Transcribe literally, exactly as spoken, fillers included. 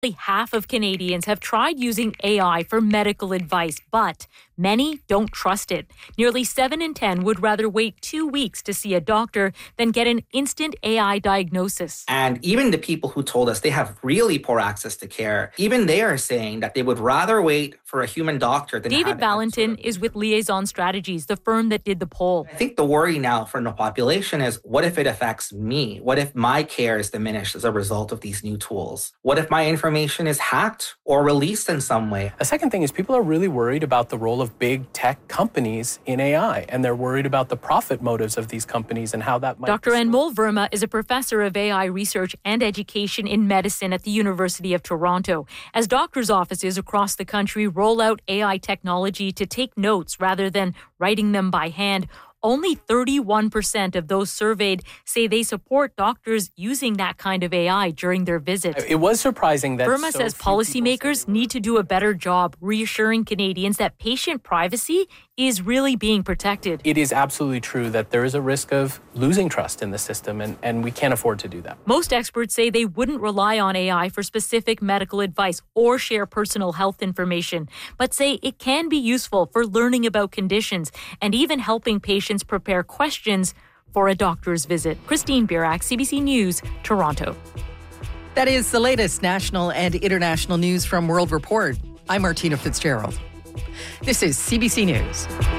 Nearly half of Canadians have tried using A I for medical advice, but many don't trust it. Nearly seven in ten would rather wait two weeks to see a doctor than get an instant A I diagnosis. And even the people who told us they have really poor access to care, even they are saying that they would rather wait for a human doctor than David have Valentin is with Liaison Strategies, the firm that did the poll. I think the worry now from the population is, what if it affects me? What if my care is diminished as a result of these new tools? What if my information is hacked or released in some way? A second thing is people are really worried about the role of big tech companies in A I, and they're worried about the profit motives of these companies and how that might... Doctor Anmol Verma is a professor of A I research and education in medicine at the University of Toronto. As doctors' offices across the country roll out A I technology to take notes rather than writing them by hand, only thirty-one percent of those surveyed say they support doctors using that kind of A I during their visit. It was surprising that Verma so says policymakers need to do a better job reassuring Canadians that patient privacy is really being protected. It is absolutely true that there is a risk of losing trust in the system, and, and we can't afford to do that. Most experts say they wouldn't rely on A I for specific medical advice or share personal health information, but say it can be useful for learning about conditions and even helping patients prepare questions for a doctor's visit. Christine Birak, C B C News, Toronto. That is the latest national and international news from World Report. I'm Martina Fitzgerald. This is C B C News.